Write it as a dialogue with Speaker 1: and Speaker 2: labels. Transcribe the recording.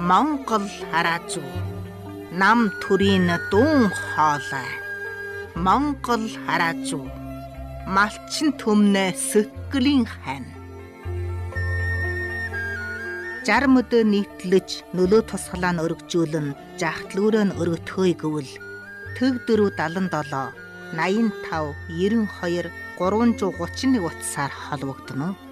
Speaker 1: Монгол хараазуу нам төрийн дуун хоолой Монгол хараазуу малчин төмнө сөткөлийн хань 60 өдөр нийтлэж нөлөө тусгалаа нь өргөжүүлэн жахтлүүрөө нь өргөтхөөе гэвэл төг 477 85 92 331 утсаар холбогдно.